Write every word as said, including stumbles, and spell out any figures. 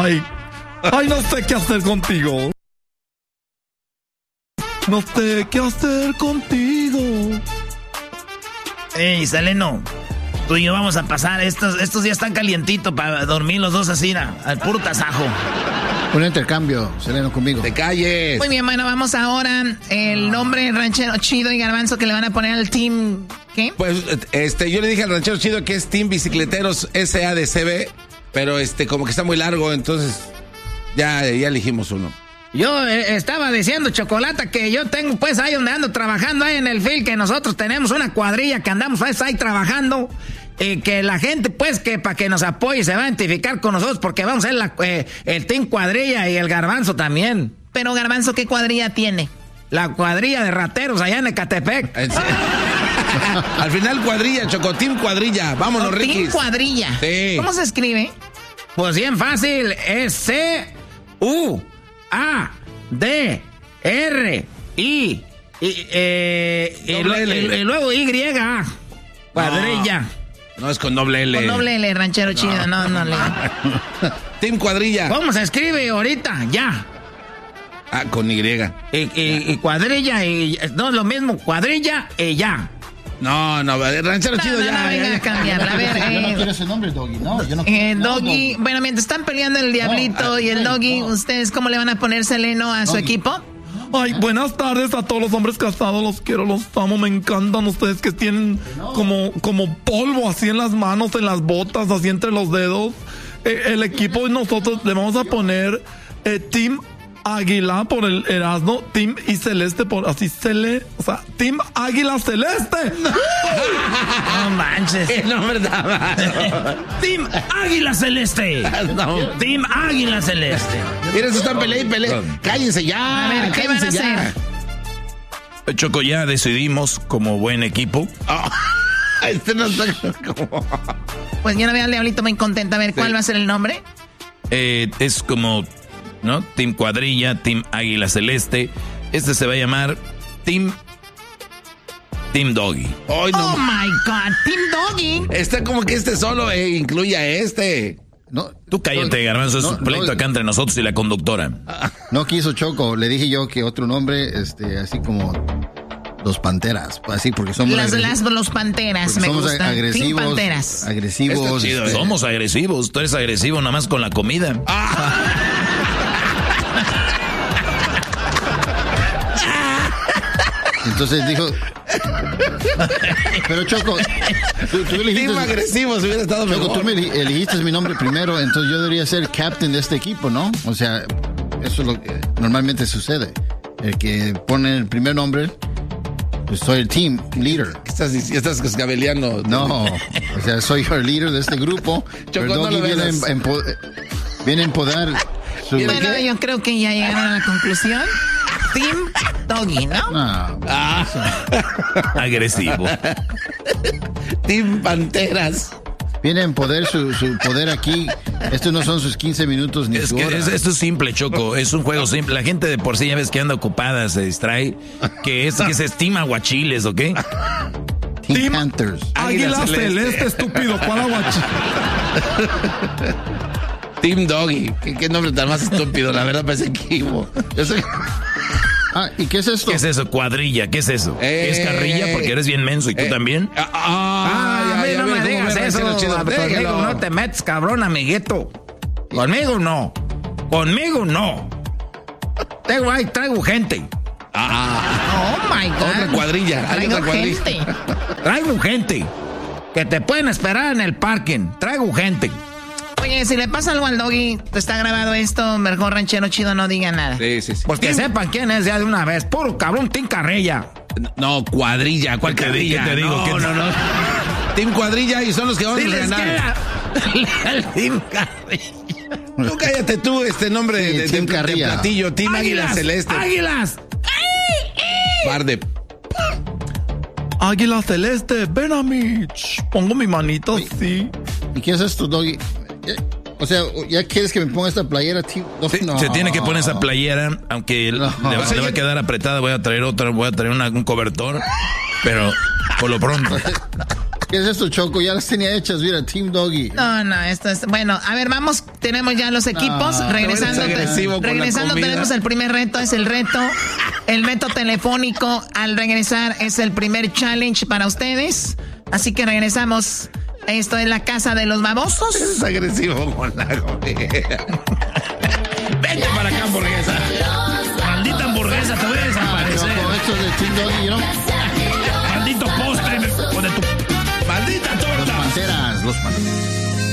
Ay, ay, no sé qué hacer contigo. No sé qué hacer contigo. Ey, Seleno, tú y yo vamos a pasar. Estos, estos días están calientitos para dormir los dos así, na, al puro tasajo. Un intercambio, Seleno, conmigo. ¡Te calles! Muy bien, bueno, vamos ahora. El nombre Ranchero Chido y Garbanzo que le van a poner al team... ¿Qué? Pues, este, yo le dije al Ranchero Chido que es Team Bicicleteros S A D C B, pero este, como que está muy largo, entonces ya, ya elegimos uno. Yo eh, estaba diciendo, Chocolata, que yo tengo pues ahí donde ando trabajando ahí en el field, que nosotros tenemos una cuadrilla que andamos pues, ahí trabajando, y que la gente pues que para que nos apoye se va a identificar con nosotros porque vamos a ser la, eh, el team cuadrilla y el Garbanzo también. Pero Garbanzo, ¿qué cuadrilla tiene? La cuadrilla de rateros allá en Ecatepec. Al final cuadrilla, Choco, Team Cuadrilla. Vámonos, oh, Ricky. Team Cuadrilla. Sí. ¿Cómo se escribe? Pues bien fácil, es C U A D R I y, eh, y, lo, y, y luego Y. Cuadrilla. No, no es con doble L. Con doble L, Ranchero no. Chido. No, no, le. Team Cuadrilla. ¿Cómo se escribe ahorita? Ya. Ah, con Y. Y, y, y cuadrilla y... No es lo mismo, cuadrilla y ya. No, no, Ranchero no, Chido no, ya. No, venga ya, a cambiarla. A ver, yo eh, no quiero ese nombre, Doggy, no. Yo no eh, no, Doggy, Doggy. bueno, mientras están peleando el Diablito no, y el no, Doggy, no. ¿ustedes cómo le van a poner Seleno a su Doggy. equipo? Ay, buenas tardes a todos los hombres casados, los quiero, los amo, me encantan ustedes que tienen como, como polvo así en las manos, en las botas, así entre los dedos. Eh, el equipo y nosotros le vamos a poner eh, Team Águila por el Erasmo, Team y Celeste por así Cele, o sea, Team Águila Celeste. No manches. El nombre está mal. Team Águila Celeste. No. Team Águila Celeste. Miren, se están peleando y peleando. Cállense ya. A ver, ¿qué van a cállense ya. hacer? Choco, ya decidimos como buen equipo. Oh, este no está como... Pues yo no veo al Diablito muy contenta. A ver, ¿cuál Sí. va a ser el nombre? Eh, es como, ¿no? Team Cuadrilla, Team Águila Celeste. Este se va a llamar Team... Team Doggy. Ay, no. Oh my God, Team Doggy. Está como que este solo eh, incluye a este. No, Tú cállate, no, Garbanzo, es no, un pleito no, acá entre nosotros y la conductora. No quiso Choco, le dije yo que otro nombre, este, así como los Panteras, así porque somos Las, agresivos. las los Panteras, Porque me somos gustan. agresivos, Team Panteras. agresivos. Está chido, este, Somos agresivos, tú eres agresivo nada más con la comida. Entonces dijo. Pero Choco, tú, tú elegiste. Team agresivo, si hubiera estado Choco, mejor. tú me eli- elegiste mi nombre primero, entonces yo debería ser captain de este equipo, ¿no? O sea, eso es lo que normalmente sucede. El que pone el primer nombre, pues soy el team leader. ¿Qué estás diciendo? Estás cascabeleando. No, o sea, soy el líder de este grupo. Choco, pero no Doggy lo viene, veas. en, en po- viene a empodar su... Bueno, yo creo que ya llegaron a la conclusión. Team Doggy, ¿no? No, Ah. Agresivo. Team Panteras. viene a empoderar su, su poder aquí. Estos no son sus quince minutos ni Es su que hora. es- esto es simple, Choco. Es un juego simple. La gente de por sí ya ves que anda ocupada, se distrae. Que es que se estima aguachiles, ¿ok? Team, Team Panthers. Águila, Águila Celeste. Celeste, estúpido, ¿cuál aguachi? Team Doggy. ¿Qué, qué nombre tan más estúpido, la verdad, para ese equipo. Yo soy... Ah, ¿y qué es esto? ¿Qué es eso? Cuadrilla, ¿qué es eso? Eh, ¿Es carrilla? Porque eres bien menso y tú eh, también. Ah, ah, a mí ya, ya no ves me cómo digas me eso. reacciona chido. Conmigo Déjalo. no te metes, cabrón, amiguito. Conmigo no. Conmigo no. Tengo ahí, traigo gente. Ah, Oh my God. otra cuadrilla. Hay Traigo otra cuadrilla. gente. Traigo gente. Que te pueden esperar en el parking. Traigo gente. Oye, si le pasa algo al Doggy, está grabado esto, mejor Ranchero Chido no diga nada. Sí, sí, sí. Pues que sepan quién es ya de una vez. Puro cabrón, Team Carrilla. No, cuadrilla. ¿Cuál ¿Qué te di- cuadrilla? qué te digo? No, ¿Qué te- no, no. Team Cuadrilla y son los que van a Diles ganar. que el Team Carrilla. Tú cállate tú, este nombre Sí, de, de, Team de- de Carrilla. platillo. Team Águila Celeste. ¡Águilas! Par de... Águila Celeste, ven a mí. Ch, pongo mi manito así. ¿Y qué es esto, Doggy? Ya- O sea, ¿ya quieres que me ponga esta playera, tío? No, Se, no. se tiene que poner esa playera, aunque No. le, va, le va a quedar apretada. Voy a traer otra, voy a traer una- un cobertor, pero por lo pronto. ¿Qué es esto, Choco? Ya las tenía hechas, mira, Team Doggy. No, no, esto es... Bueno, a ver, vamos, tenemos ya los equipos. No, regresando, te, regresando tenemos el primer reto, es el reto. El método telefónico al regresar es el primer challenge para ustedes. Así que regresamos. Esto es la casa de los babosos. Es agresivo con la comida. Vete para acá, hamburguesa. Maldita hamburguesa, te voy a desaparecer. Esto es de Team Doggy, ¿no? Maldito postre o de tu maldita torta. Los panteras, los panteras.